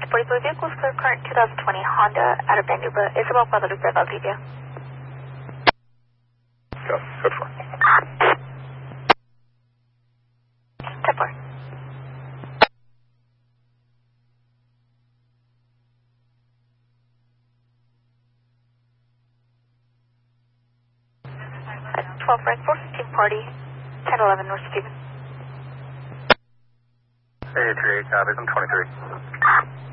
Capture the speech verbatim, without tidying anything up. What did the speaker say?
forty-four vehicles, clear current twenty twenty Honda out of Vancouver, Isabel Guadalupe Valdivia. Go, go for it. ten four. twelve Frank four fifteen party, ten eleven North Stephen. Hey, three eight, copies, I'm twenty-three.